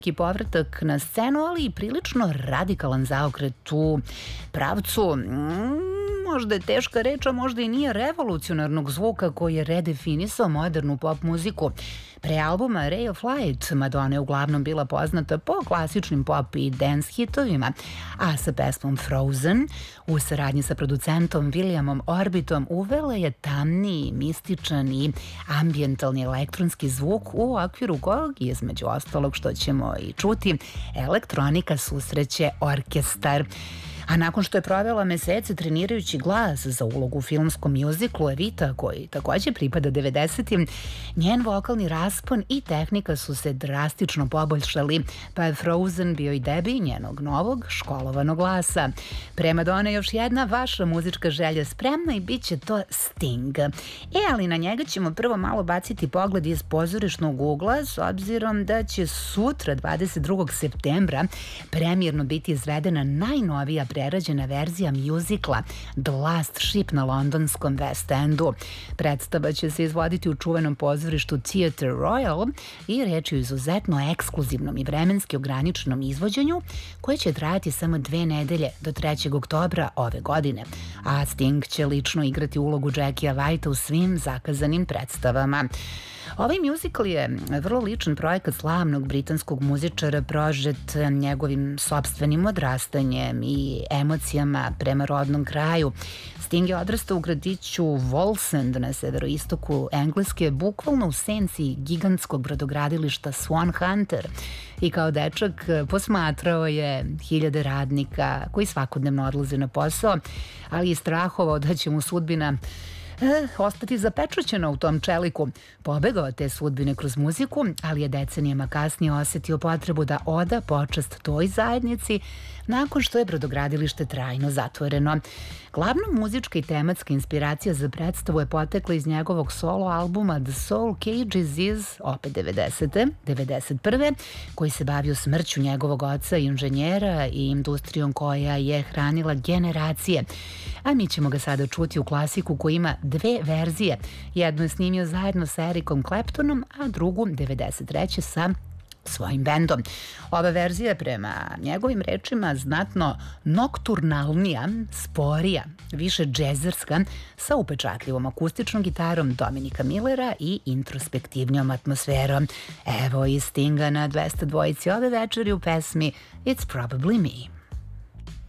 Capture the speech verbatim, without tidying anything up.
Ki povratak na scenu, ali i prilično radikalan zaokret u pravcu, mm, možda je teška reč, a možda i nije, revolucionarnog zvuka koji je redefinisao modernu pop muziku. Pre albuma Ray of Light, Madonna je uglavnom bila poznata po klasičnim pop i dance hitovima, a sa pesmom Frozen, u saradnji sa producentom Williamom Orbitom, uvela je tamniji, mističan i ambijentalni elektronski zvuk u okviru kojeg, između ostalog što ćemo i čuti, elektronika susreće orkestar. A nakon što je provela mesece trenirajući glas za ulogu u filmskom mjuziklu Evita, koji takođe pripada devedesetim, njen vokalni raspon i tehnika su se drastično poboljšali, pa je Frozen bio i debi njenog novog školovanog glasa. Pre Madone još jedna vaša muzička želja spremna i bit će to Sting. E, ali na njega ćemo prvo malo baciti pogled iz pozorišnog ugla, s obzirom da će sutra, dvadeset drugog septembra, premijerno biti izvedena najnovija prerađena verzija mjuzikla The Last Ship na londonskom West Endu. Predstava će se izvoditi u čuvenom pozorištu Theatre Royal i reč je o izuzetno ekskluzivnom i vremenski ograničenom izvođenju koje će trajati samo dve nedelje do trećeg oktobra ove godine. A Sting će lično igrati ulogu Jackija Whitea u svim zakazanim predstavama. Ovaj mjuzikl je vrlo ličan projekat slavnog britanskog muzičara, prožet njegovim sopstvenim odrastanjem i emocijama prema rodnom kraju. Sting je odrastao u gradiću Wallsend na severoistoku Engleske, bukvalno u senci gigantskog brodogradilišta Swan Hunter, i kao dečak posmatrao je hiljade radnika koji svakodnevno odlaze na posao, ali i strahovao da će mu sudbina E, ostati zapečućena u tom čeliku. Pobegao te sudbine kroz muziku, ali je decenijama kasnije osetio potrebu da oda počast toj zajednici nakon što je brodogradilište trajno zatvoreno. Glavna muzička i tematska inspiracija za predstavu je potekla iz njegovog solo albuma The Soul Cages iz, opet devedesete, devedeset prve, koji se bavio smrću njegovog oca, inženjera, i industrijom koja je hranila generacije. A mi ćemo ga sada čuti u klasiku koji ima dve verzije. Jednu je snimio zajedno sa Ericom Claptonom, a drugu devedeset treće sa svojim bendom. Ova verzija je prema njegovim rečima znatno nokturnalnija, sporija, više džezerska, sa upečatljivom akustičnom gitarom Dominika Millera i introspektivnijom atmosferom. Evo i Stinga na dvesta dvojici ove večeri u pesmi It's Probably Me.